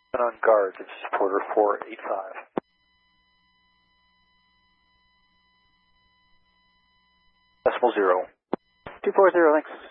And on guard, this is Porter 485. Decimal 0. 240, thanks.